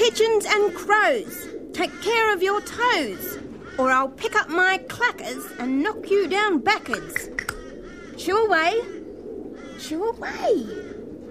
Pigeons and crows, take care of your toes, or I'll pick up my clackers and knock you down backwards. Chew away. Chew away.